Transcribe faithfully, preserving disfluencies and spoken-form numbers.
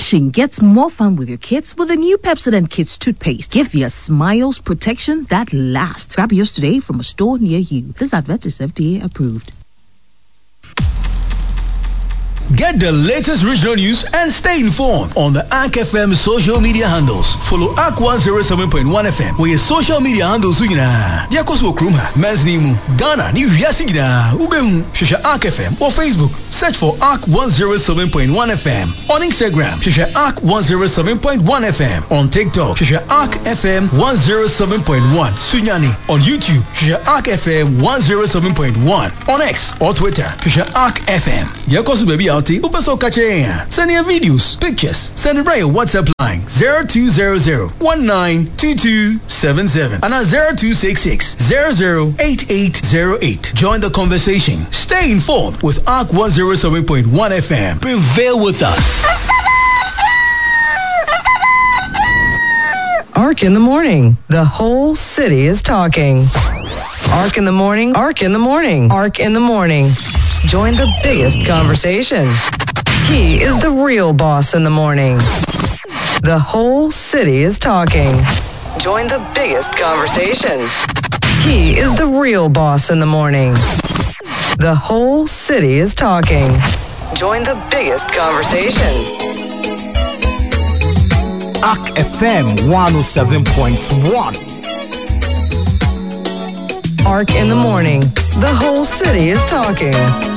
Brushing gets more fun with your kids with the new Pepsodent Kids toothpaste. Give your smiles protection that lasts. Grab yours today from a store near you. This advert is F D A approved. Get the latest regional news and stay informed on the A C K F M social media handles. Follow A C K one oh seven point one F M where your social media handles are. Diakoso Kruma, Mesnimu, Ghana, New Yasigida, Ubehu, Shisha A C K F M or Facebook. Search for A C K one oh seven point one F M. On Instagram, Shisha A C K one oh seven point one F M. On TikTok, Shisha A C K F M one oh seven point one. Sunyani. On YouTube, Shisha A C K F M one oh seven point one. On X or Twitter, Shisha A C K F M. Diakoso baby out. Upaso Kache. Send your videos, pictures. Send it by your WhatsApp line zero two zero zero one nine two two seven seven and at zero two six six zero zero eight eight zero eight. Join the conversation. Stay informed with A C K one oh seven point one F M. Prevail with us. Ark in the morning. The whole city is talking. Ark in the morning. Ark in the morning. Ark in the morning. Join the biggest conversation. He is the real boss in the morning. The whole city is talking. Join the biggest conversation. He is the real boss in the morning. The whole city is talking. Join the biggest conversation. A C K F M one oh seven point one. Ark in the morning. The whole city is talking.